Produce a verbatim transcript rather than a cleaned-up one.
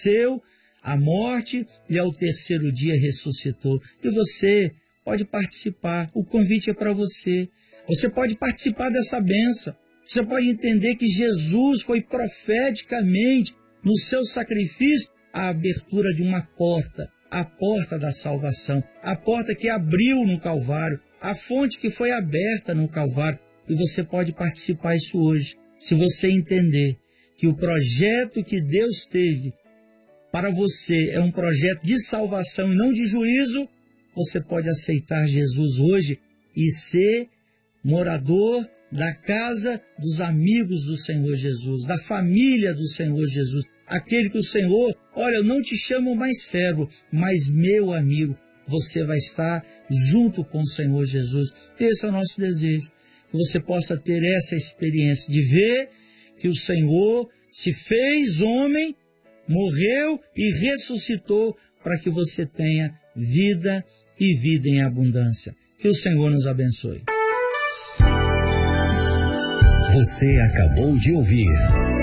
venceu a morte e ao terceiro dia ressuscitou. E você pode participar, o convite é para você. Você pode participar dessa bênção. Você pode entender que Jesus foi profeticamente, no seu sacrifício, a abertura de uma porta, a porta da salvação, a porta que abriu no Calvário, a fonte que foi aberta no Calvário. E você pode participar disso hoje, se você entender que o projeto que Deus teve para você é um projeto de salvação e não de juízo. Você pode aceitar Jesus hoje e ser morador da casa dos amigos do Senhor Jesus, da família do Senhor Jesus, aquele que o Senhor, olha, eu não te chamo mais servo, mas meu amigo. Você vai estar junto com o Senhor Jesus. Esse é o nosso desejo, que você possa ter essa experiência de ver que o Senhor se fez homem, morreu e ressuscitou para que você tenha vida e vida em abundância. Que o Senhor nos abençoe. Você acabou de ouvir